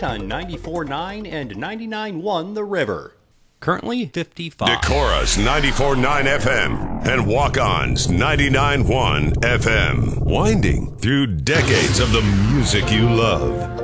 Walk on 94.9 and 99.1 The River. Currently 55. Decorah's 94.9 FM and Walk-On's 99.1 FM. Winding through decades of the music you love.